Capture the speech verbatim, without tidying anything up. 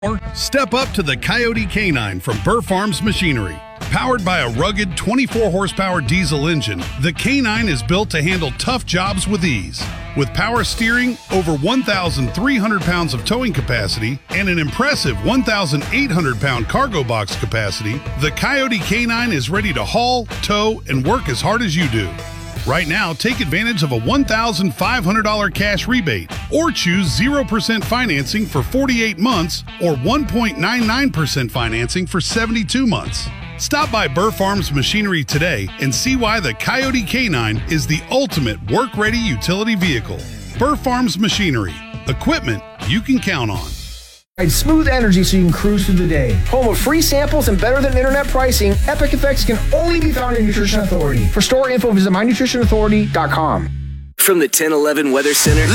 Step up to the Coyote K nine from Burr Farms Machinery. Powered by a rugged twenty-four horsepower diesel engine, the K nine is built to handle tough jobs with ease. With power steering, over one thousand three hundred pounds of towing capacity, and an impressive one thousand eight hundred pound cargo box capacity, the Coyote K nine is ready to haul, tow, and work as hard as you do. Right now, take advantage of a one thousand five hundred dollars cash rebate or choose zero percent financing for forty-eight months or one point nine nine percent financing for seventy-two months. Stop by Burr Farms Machinery today and see why the Coyote K nine is the ultimate work-ready utility vehicle. Burr Farms Machinery. Equipment you can count on. Smooth energy so you can cruise through the day. Home of free samples and better than internet pricing, Epic Effects can only be found at Nutrition Authority. For store info, visit my nutrition authority dot com. From the ten eleven Weather Center.